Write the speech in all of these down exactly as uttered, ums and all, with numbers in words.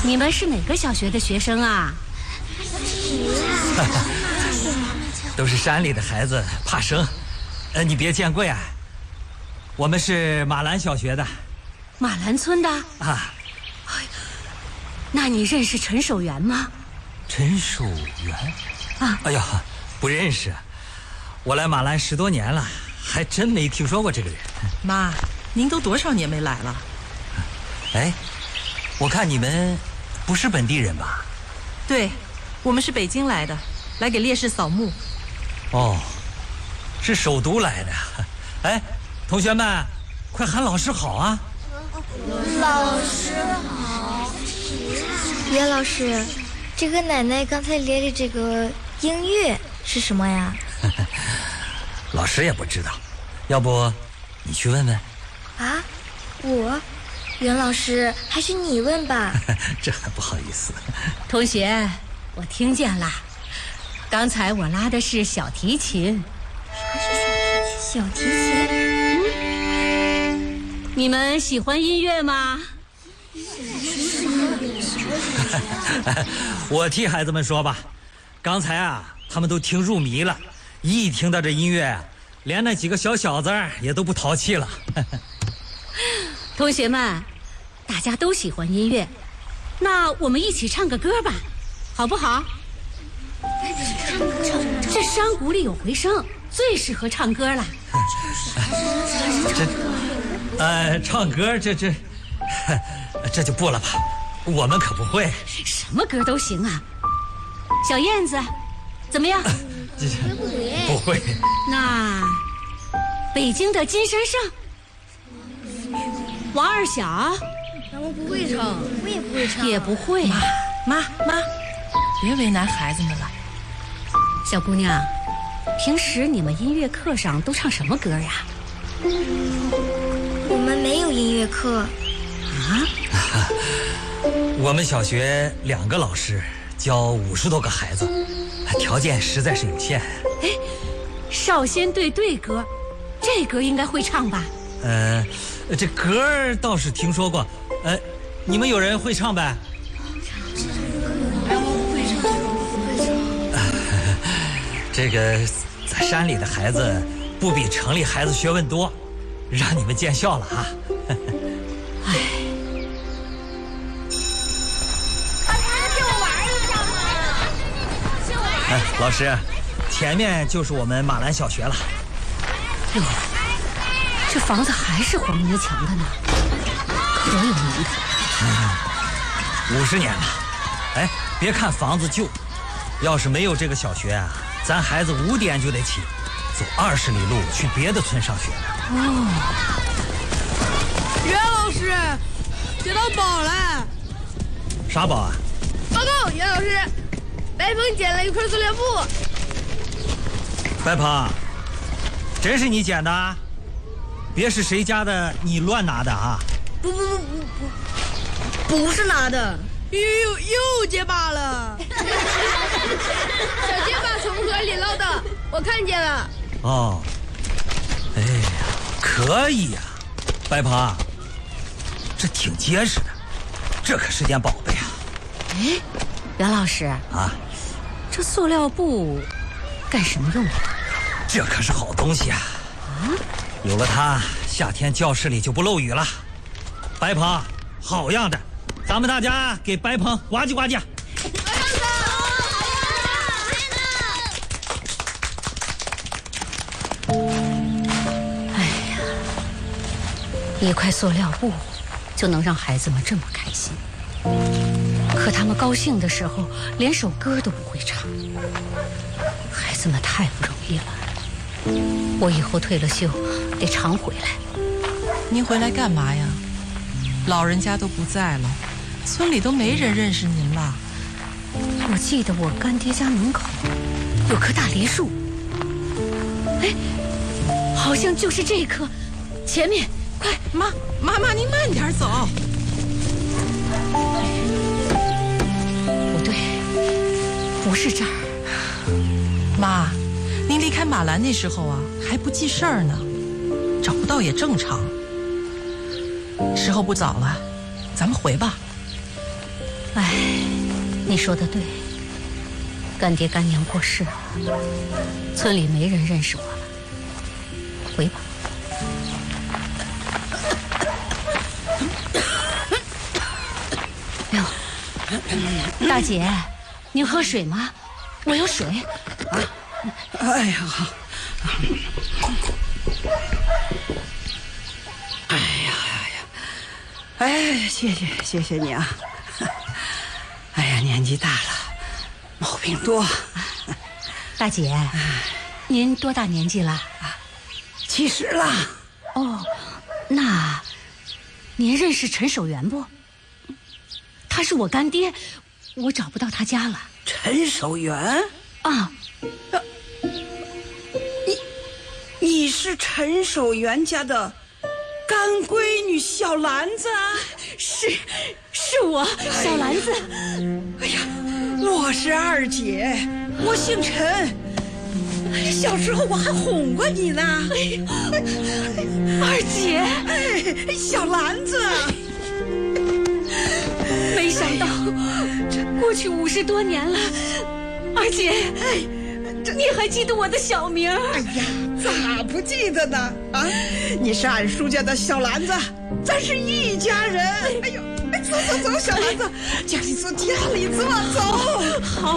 你们是哪个小学的学生啊？ 都是山里的孩子，怕生。呃，你别见怪啊。我们是马兰小学的。 马兰村的啊。 那你认识陈守元吗？ 陈守元？ 啊， 哎呀，不认识。我来马兰十多年了，还真没听说过这个人。 妈，您都多少年没来了？ 哎，我看你们不是本地人吧？ 对，我们是北京来的，来给烈士扫墓。 哦，是首都来的。哎，同学们，快喊老师好啊！ 老师好。袁老师，这个奶奶刚才练的这个音乐是什么呀？ 老师也不知道，要不你去问问。 啊，我？袁老师，还是你问吧。 这还不好意思。 同学，我听见了，刚才我拉的是小提琴。 啥是小提琴？小提琴？ 嗯？你们喜欢音乐吗？ 我替孩子们说吧，刚才啊，他们都听入迷了，一听到这音乐，连那几个小小子也都不淘气了。 同学们，大家都喜欢音乐，那我们一起唱个歌吧，好不好？这山谷里有回声，最适合唱歌了。 这，呃，唱歌这这，这就不了吧，我们可不会。 什么歌都行啊。小燕子，怎么样？ 这不会。 那北京的金山上。王二小， 咱们不会唱，我也不会唱， 也不会。 妈妈妈，别为难孩子们了。 小姑娘，平时你们音乐课上都唱什么歌呀？ 我们没有音乐课。 啊？ 我们小学两个老师教五十多个孩子，条件实在是有限。 哎，少先队队歌，这歌应该会唱吧？ 呃。这歌倒是听说过，呃，你们有人会唱呗？这个在山里的孩子不比城里孩子学问多，让你们见笑了啊！ 哎， 借我玩一下嘛！ 哎，老师，前面就是我们马兰小学了。 哟。这房子还是黄泥墙的呢，可有年头了。 五十年了。哎，别看房子旧，要是没有这个小学啊，咱孩子五点就得起，走二十里路去别的村上学。 哦， 袁老师，接到宝了。 啥宝啊？ 报告袁老师，白鹏捡了一块塑料布。 白鹏，真是你捡的？别是谁家的你乱拿的啊！ 不不不不不，不是拿的，又又又结巴了。小结巴从河里捞的，我看见了。 哦，哎呀，可以呀、啊，白鹏，这挺结实的，这可是件宝贝啊！ 哎，袁老师啊， 这塑料布干什么用的？ 这可是好东西啊！ 啊？ 有了它，夏天教室里就不漏雨了。白鹏，好样的！咱们大家给白鹏呱唧呱唧。 哎呀，一块塑料布就能让孩子们这么开心，可他们高兴的时候连首歌都不会唱，孩子们太不容易了。我以后退了休得常回来。 您回来干嘛呀？老人家都不在了，村里都没人认识您了。 我记得我干爹家门口有棵大梨树，哎，好像就是这棵。前面，快， 妈，妈妈，您慢点走。 不对，不是这儿。 妈，您离开马兰那时候啊，还不记事儿呢，找不到也正常。时候不早了，咱们回吧。 哎，你说的对，干爹干娘过世了，村里没人认识我了。回吧。哟，大姐，您喝水吗？我有水。 啊，哎呀，好。哎呀哎呀，哎，谢谢谢谢你啊！哎呀，年纪大了，毛病多。 大姐，您多大年纪了？ 啊，七十了。 哦，那您认识陈守元不？他是我干爹，我找不到他家了。 陈守元啊， 你你是陈守元家的干闺女小兰子啊？ 是，是我小兰子。 哎呀，我是二姐，我姓陈。小时候我还哄过你呢。哎二姐， 哎，小兰子。 没想到，过去五十多年了，二姐，哎，你还记得我的小名？ 哎呀，咋不记得呢？啊，你是俺叔家的小兰子，咱是一家人。哎呦，哎，走走走，小兰子，家里坐，家里坐，走。 好。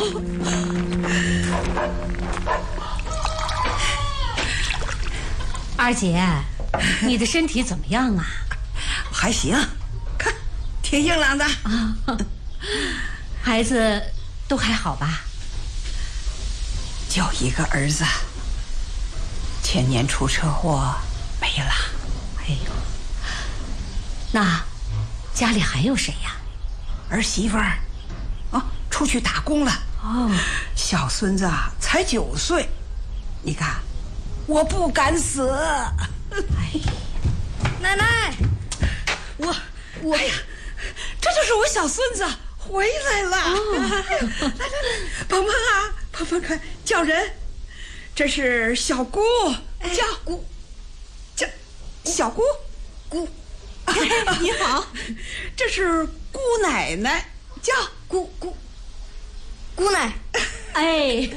二姐，你的身体怎么样啊？ 还行，看，挺硬朗的啊。孩子都还好吧？ 就一个儿子，前年出车祸没了。 哎呦，那家里还有谁呀？ 儿媳妇儿，啊，出去打工了。 哦， 小孙子啊，才九岁。你看，我不敢死。 哎呀， 奶奶，我我， 哎呀，这就是我小孙子回来了。哦、来来来，鹏鹏啊，鹏鹏快叫人。这是小姑，叫姑，叫小姑，姑。 你好， 这是姑奶奶，叫姑姑姑奶。 哎，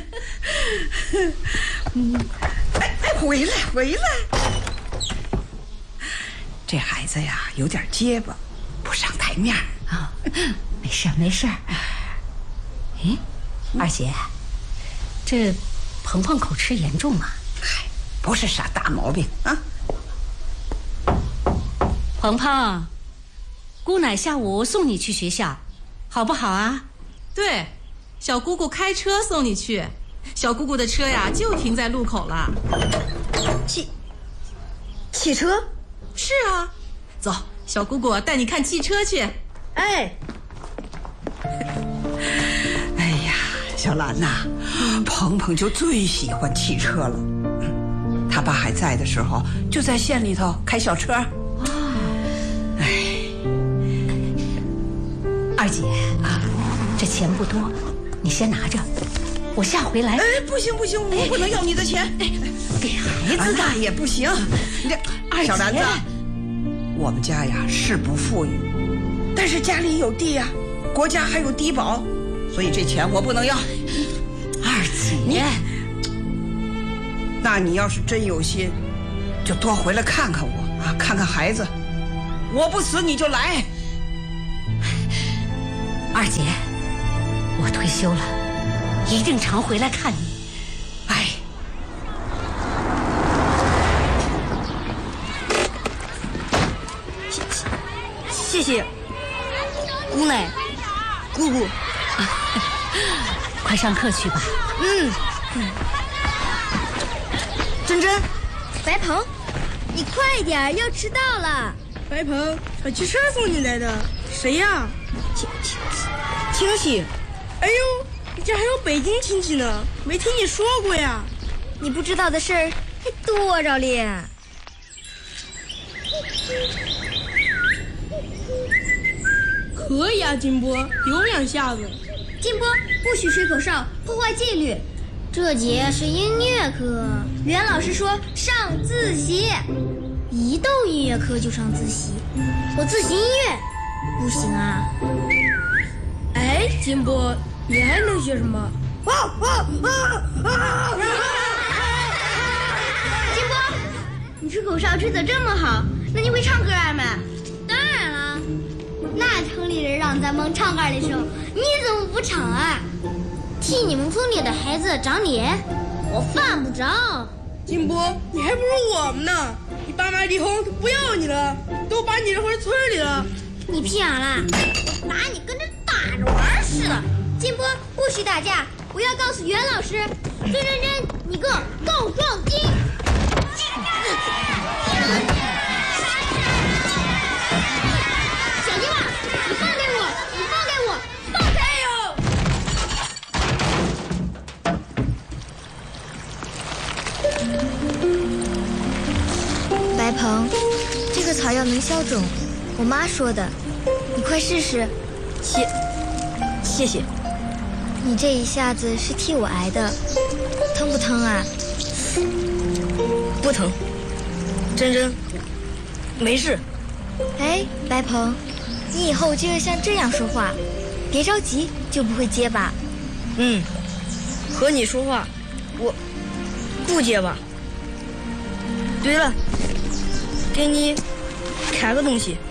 嗯，哎哎，回来回来。这孩子呀，有点结巴，不上台面啊。没事没事。哎，二姐，这鹏鹏口吃严重吗？ 嗨，不是啥大毛病啊。 鹏鹏，姑奶下午送你去学校，好不好啊？ 对，小姑姑开车送你去。小姑姑的车呀，就停在路口了。 汽汽车？ 是啊，走，小姑姑带你看汽车去。 哎， 哎呀，小兰呐，鹏鹏就最喜欢汽车了。他爸还在的时候，就在县里头开小车。哎， 二姐啊，这钱不多，你先拿着，我下回来。 哎，不行不行，我不能要你的钱。 哎，给孩子的、 啊、那也不行。 二姐， 小兰子，我们家呀是不富裕，但是家里有地呀，国家还有低保，所以这钱我不能要。 二姐， 你，那你要是真有心，就多回来看看我啊，看看孩子。我不死你就来。 二姐，我退休了，一定常回来看你。 哎， 谢谢姑奶姑姑。 快上课去吧。 嗯。嗯珍珍， 白鹏，你快点，要迟到了。 白鹏，小汽车送你来的，谁呀？ 亲亲亲戚。哎呦，你这还有北京亲戚呢，没听你说过呀。 你不知道的事儿还多着嘞。 可以啊，金波，有两下子。 金波，不许吹口哨，破坏纪律。这节是音乐课，袁老师说上自习，一到音乐课就上自习，我自习音乐，不行啊。 金波，你还能学什么？啊啊啊啊！ 金波，你吹口哨吹得这么好，那你会唱歌啊吗？当然了，那城里人让咱们唱歌的时候，你怎么不唱啊？替你们村里的孩子长脸，我犯不着。 金波，你还不如我们呢！你爸妈离婚都不要你了，都把你扔回村里了。 你屁眼了！我打你跟着打着玩似的。金波，不许打架！我要告诉袁老师，孙真真，你个告状精！小鸡娃，你放开我！你放开我！放开哟！白鹏，这个草药能消肿，我妈说的，你快试试。 谢，谢谢。 你这一下子是替我挨的，疼不疼啊？ 不疼，真真，没事。 哎，白鹏，你以后就要像这样说话，别着急，就不会结巴。 嗯，和你说话，我不结巴。对了，给你看个东西，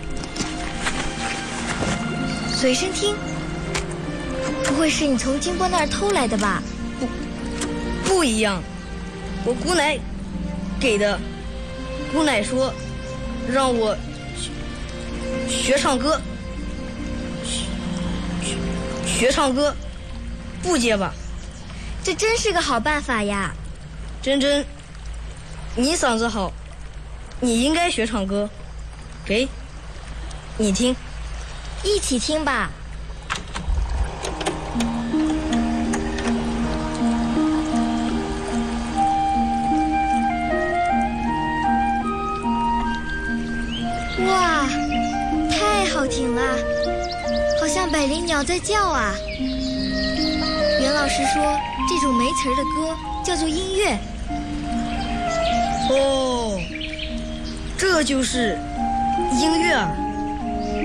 随身听。不会是你从金波那儿偷来的吧？ 不，不一样，我姑奶给的。姑奶说，让我学学唱歌，学学唱歌，不结巴。 这真是个好办法呀！ 真真，你嗓子好，你应该学唱歌。给，你听， 一起听吧。哇，太好听了，好像百灵鸟在叫啊！袁老师说，这种没词儿的歌叫做音乐。 哦，这就是音乐啊！